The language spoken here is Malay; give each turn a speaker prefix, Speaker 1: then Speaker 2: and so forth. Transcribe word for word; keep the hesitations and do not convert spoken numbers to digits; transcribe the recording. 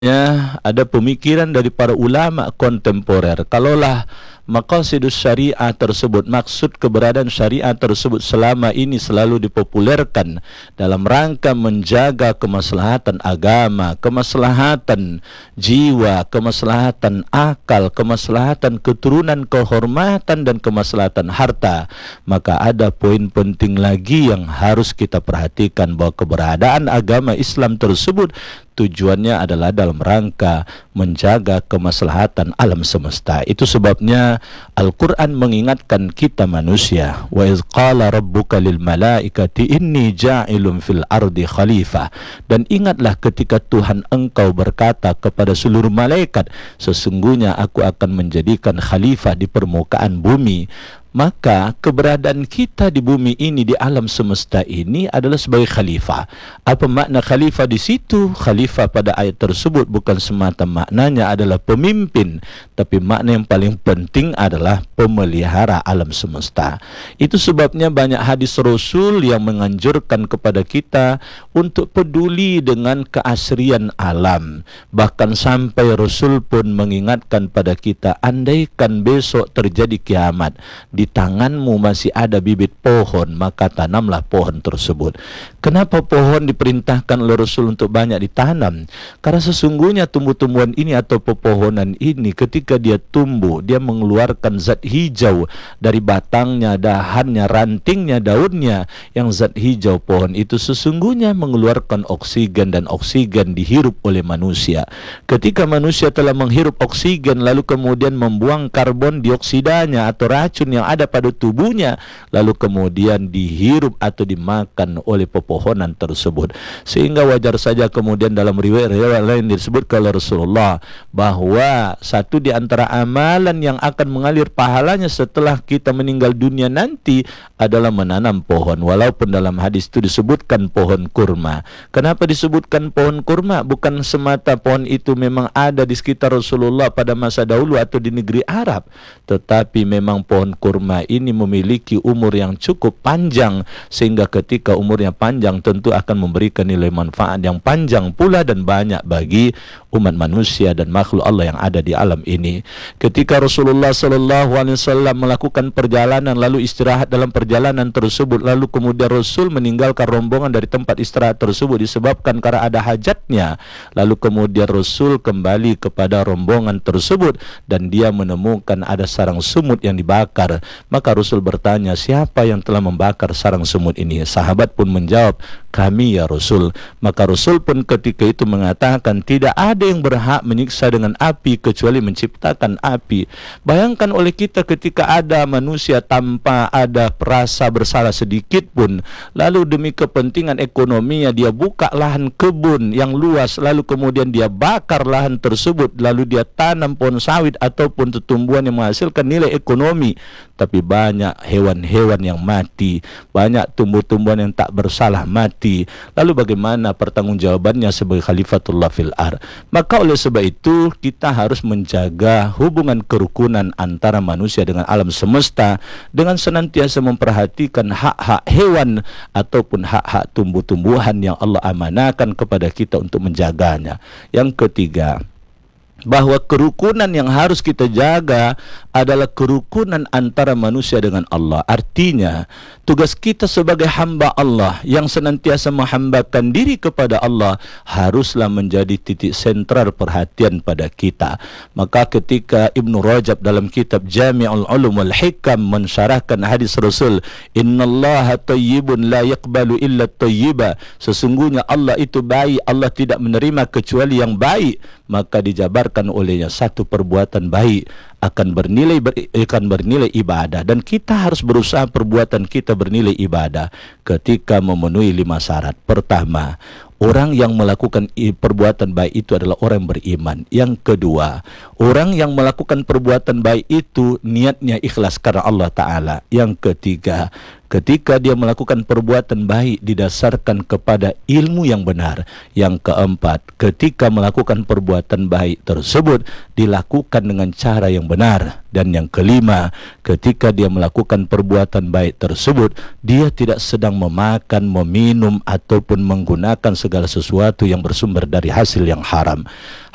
Speaker 1: Ya, ada pemikiran dari para ulama kontemporer. Kalaulah maqasidus syariah tersebut, maksud keberadaan syariah tersebut selama ini selalu dipopulerkan dalam rangka menjaga kemaslahatan agama, kemaslahatan jiwa, kemaslahatan akal, kemaslahatan keturunan, kehormatan dan kemaslahatan harta, maka ada poin penting lagi yang harus kita perhatikan, bahwa keberadaan agama Islam tersebut tujuannya adalah dalam rangka menjaga kemaslahatan alam semesta. Itu sebabnya Al-Quran mengingatkan kita manusia, wa iz qala rabbuka lil malaikati inni ja'ilun fil ardi khalifah, dan ingatlah ketika Tuhan engkau berkata kepada seluruh malaikat, sesungguhnya aku akan menjadikan khalifah di permukaan bumi. Maka keberadaan kita di bumi ini, di alam semesta ini adalah sebagai khalifah. Apa makna khalifah di situ? Khalifah pada ayat tersebut bukan semata maknanya adalah pemimpin, tapi makna yang paling penting adalah pemelihara alam semesta. Itu sebabnya banyak hadis Rasul yang menganjurkan kepada kita untuk peduli dengan keasrian alam. Bahkan sampai Rasul pun mengingatkan pada kita, andaikan besok terjadi kiamat, di tanganmu masih ada bibit pohon, maka tanamlah pohon tersebut. Kenapa pohon diperintahkan oleh Rasul untuk banyak ditanam? Karena sesungguhnya tumbuh-tumbuhan ini atau pepohonan ini ketika dia tumbuh, dia mengeluarkan zat hijau dari batangnya, dahannya, rantingnya, daunnya. Yang zat hijau pohon itu sesungguhnya mengeluarkan oksigen, dan oksigen dihirup oleh manusia. Ketika manusia telah menghirup oksigen lalu kemudian membuang karbon dioksidanya atau racun yang ada pada tubuhnya, lalu kemudian dihirup atau dimakan oleh pepohonan tersebut. Sehingga wajar saja kemudian dalam riwayat-riwayat lain disebutkan oleh Rasulullah bahwa satu di antara amalan yang akan mengalir pahalanya setelah kita meninggal dunia nanti adalah menanam pohon. Walaupun dalam hadis itu disebutkan pohon kurma. Kenapa disebutkan pohon kurma? Bukan semata pohon itu memang ada di sekitar Rasulullah pada masa dahulu atau di negeri Arab, tetapi memang pohon kurma ini memiliki umur yang cukup panjang, sehingga ketika umurnya panjang tentu akan memberikan nilai manfaat yang panjang pula dan banyak bagi umat manusia dan makhluk Allah yang ada di alam ini. Ketika Rasulullah sallallahu alaihi wasallam melakukan perjalanan lalu istirahat dalam perjalanan tersebut, lalu kemudian Rasul meninggalkan rombongan dari tempat istirahat tersebut disebabkan karena ada hajatnya, lalu kemudian Rasul kembali kepada rombongan tersebut dan dia menemukan ada sarang semut yang dibakar. Maka Rasul bertanya, siapa yang telah membakar sarang semut ini? Sahabat pun menjawab, kami ya Rasul. Maka Rasul pun ketika itu mengatakan, tidak ada yang berhak menyiksa dengan api kecuali menciptakan api. Bayangkan oleh kita ketika ada manusia tanpa ada perasa bersalah sedikit pun, lalu demi kepentingan ekonominya dia buka lahan kebun yang luas, lalu kemudian dia bakar lahan tersebut, lalu dia tanam pohon sawit ataupun tumbuhan yang menghasilkan nilai ekonomi. Tapi banyak hewan-hewan yang mati, banyak tumbuh-tumbuhan yang tak bersalah mati. Lalu bagaimana pertanggungjawabannya sebagai khalifatullah fil ar? Maka oleh sebab itu kita harus menjaga hubungan kerukunan antara manusia dengan alam semesta dengan senantiasa memperhatikan hak-hak hewan ataupun hak-hak tumbuh-tumbuhan yang Allah amanahkan kepada kita untuk menjaganya. Yang ketiga, bahwa kerukunan yang harus kita jaga adalah kerukunan antara manusia dengan Allah. Artinya, tugas kita sebagai hamba Allah yang senantiasa menghambakan diri kepada Allah haruslah menjadi titik sentral perhatian pada kita. Maka ketika Ibnu Rajab dalam kitab Jami'ul Ulum wal Hikam mensyarahkan hadis Rasul, innallaha tayyibun la yaqbalu illa tayyiba, sesungguhnya Allah itu baik, Allah tidak menerima kecuali yang baik. Maka dijabarkan olehnya satu perbuatan baik akan bernilai ber, akan bernilai ibadah, dan kita harus berusaha perbuatan kita bernilai ibadah ketika memenuhi lima syarat. Pertama, orang yang melakukan perbuatan baik itu adalah orang yang beriman. Yang kedua, orang yang melakukan perbuatan baik itu niatnya ikhlas karena Allah Ta'ala. Yang ketiga, ketika dia melakukan perbuatan baik didasarkan kepada ilmu yang benar. Yang keempat, ketika melakukan perbuatan baik tersebut dilakukan dengan cara yang benar. Dan yang kelima, ketika dia melakukan perbuatan baik tersebut, dia tidak sedang memakan, meminum ataupun menggunakan segala sesuatu yang bersumber dari hasil yang haram.